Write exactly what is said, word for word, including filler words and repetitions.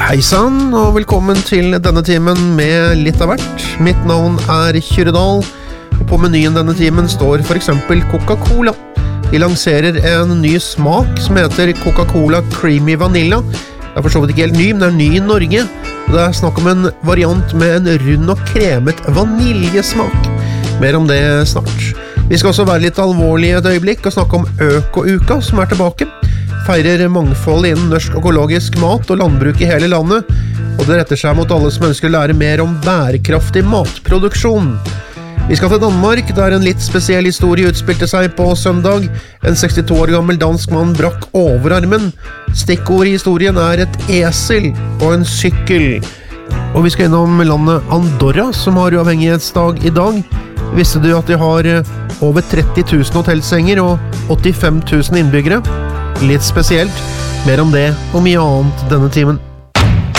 Hei sann, og velkommen til denne timen med litt av hvert. Mitt navn er Kyrredal, og på menyen denne timen står for eksempel Coca-Cola. De lanserer en ny smak som heter Coca-Cola Creamy Vanilla. Det er for så vidt ikke helt ny, men det er ny i Norge. Og det er snakk om en variant med en rund og kremet vaniljesmak. Mer om det snart. Vi skal også være litt alvorlige et øyeblikk og snakke om Øko-uka som er tilbake. Feirer mangfold innen norsk økologisk mat og landbruk i hele landet, og det retter seg mot alle som ønsker å lære mer om bærekraftig matproduksjon. Vi skal til Danmark, der en litt spesiell historie utspilte seg på søndag. En sekstito år gammel dansk mann brakk overarmen. Stikkord i historien er et esel og en sykkel. Og vi skal innom landet Andorra, som har uavhengighetsdag i dag. Visste du at de har over tretti tusen hotellsenger og åttifem tusen innbyggere? Litt spesielt. Mer om det og mye annet denne timen.